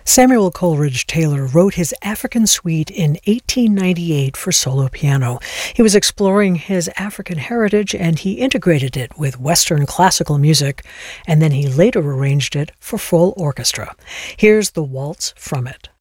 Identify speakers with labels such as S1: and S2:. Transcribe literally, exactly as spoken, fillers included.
S1: Samuel Coleridge Taylor wrote his African Suite in eighteen ninety-eight for solo piano. He was exploring his African heritage and he integrated it with Western classical music, and then he later arranged it for full orchestra. Here's the waltz from it.